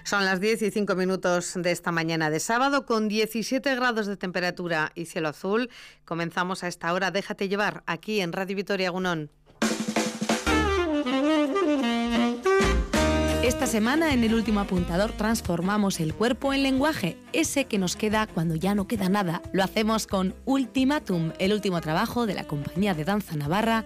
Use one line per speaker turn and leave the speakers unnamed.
Son las 10:05 de esta mañana de sábado, con 17 grados de temperatura y cielo azul. Comenzamos a esta hora Déjate llevar, aquí en Radio Vitoria Egunon.
Esta semana, en el último apuntador, transformamos el cuerpo en lenguaje, ese que nos queda cuando ya no queda nada. Lo hacemos con Ultimátum, el último trabajo de la compañía de danza navarra